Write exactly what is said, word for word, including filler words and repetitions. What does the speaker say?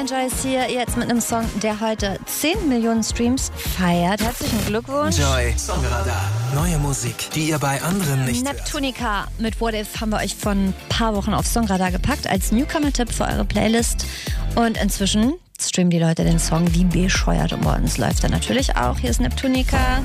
Joy ist hier jetzt mit einem Song, der heute zehn Millionen Streams feiert. Herzlichen Glückwunsch. Joy, Songradar. Neue Musik, die ihr bei anderen nicht Neptunica mit What If haben wir euch vor ein paar Wochen auf Songradar gepackt als Newcomer-Tipp für eure Playlist. Und inzwischen streamen die Leute den Song wie bescheuert und bei uns läuft er natürlich auch. Hier ist Neptunica.